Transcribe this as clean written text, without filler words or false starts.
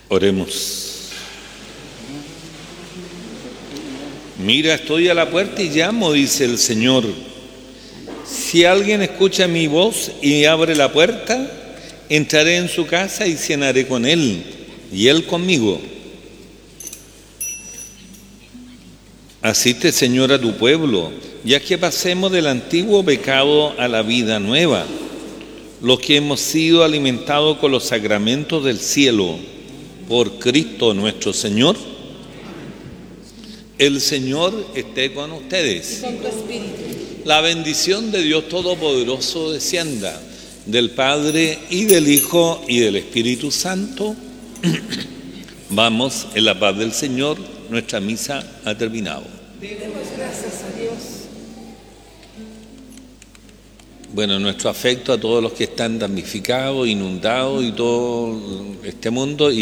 Oremos. Mira, estoy a la puerta y llamo, dice el Señor. Si alguien escucha mi voz y abre la puerta, entraré en su casa y cenaré con él, y él conmigo. Asiste, Señor, a tu pueblo, ya que pasemos del antiguo pecado a la vida nueva, los que hemos sido alimentados con los sacramentos del cielo, por Cristo nuestro Señor. El Señor esté con ustedes. Y con tu espíritu. La bendición de Dios Todopoderoso descienda del Padre y del Hijo y del Espíritu Santo. Vamos en la paz del Señor. Nuestra misa ha terminado. Demos gracias a Dios. Bueno, nuestro afecto a todos los que están damnificados, inundados y todo este mundo.